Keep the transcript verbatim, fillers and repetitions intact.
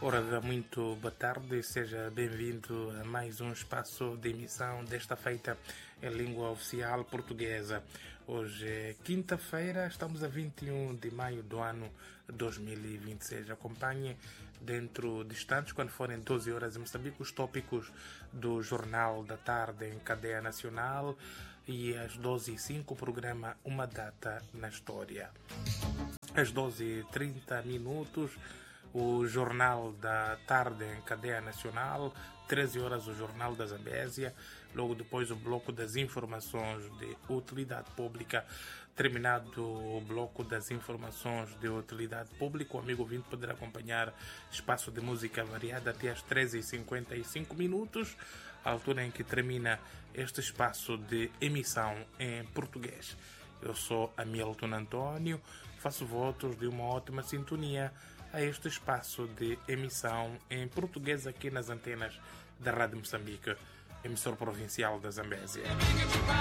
Ora, muito boa tarde e seja bem-vindo a mais um espaço de emissão desta feita em língua oficial portuguesa. Hoje é quinta-feira, estamos a vinte e um de maio do ano dois mil e vinte e seis. Acompanhe dentro de instantes, quando forem doze horas em Moçambique, os tópicos do Jornal da Tarde em cadeia nacional e às doze e cinco o programa Uma Data na História. Às doze e trinta minutos, o Jornal da Tarde em cadeia nacional, treze horas o Jornal da Zambésia, logo depois o bloco das informações de utilidade pública. Terminado o bloco das informações de utilidade pública, o amigo ouvinte poderá acompanhar espaço de música variada até às treze e cinquenta e cinco minutos, a altura em que termina este espaço de emissão em português. Eu sou Hamilton Antônio, faço votos de uma ótima sintonia a este espaço de emissão em português aqui nas antenas da Rádio Moçambique, emissor provincial da Zambésia.